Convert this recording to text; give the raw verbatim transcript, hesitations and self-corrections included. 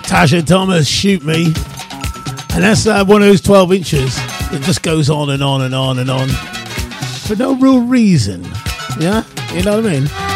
Tasha Thomas, Shoot Me. And that's uh, one of those twelve inches that just goes on and on and on and on for no real reason. Yeah? You know what I mean?